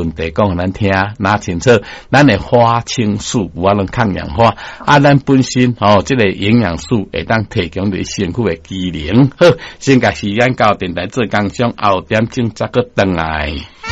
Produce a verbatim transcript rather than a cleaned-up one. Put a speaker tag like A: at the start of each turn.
A: 问题讲互咱听，拿清楚，咱的花青素有法能抗氧化，啊，咱本身哦，这个营养素会当提供你身躯的机能。好，先甲时间到电台做工商，后点钟再个回来。